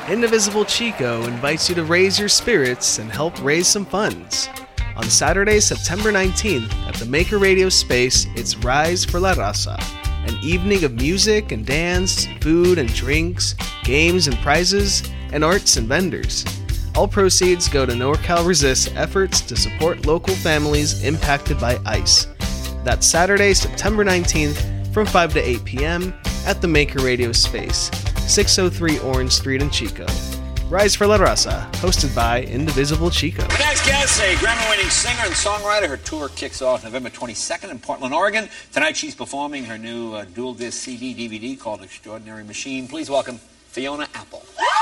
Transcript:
Indivisible Chico invites you to raise your spirits and help raise some funds. On Saturday, September 19th, at the Maker Radio Space, it's Rise for La Raza, an evening of music and dance, food and drinks, games and prizes, and arts and vendors. All proceeds go to NorCal Resist's efforts to support local families impacted by ICE. That's Saturday, September 19th from 5 to 8 p.m. at the Maker Radio Space, 603 Orange Street in Chico. Rise for La Raza, hosted by Indivisible Chico. Our next guest, a Grammy-winning singer and songwriter. Her tour kicks off November 22nd in Portland, Oregon. Tonight she's performing her new dual-disc CD-DVD called Extraordinary Machine. Please welcome Fiona Apple.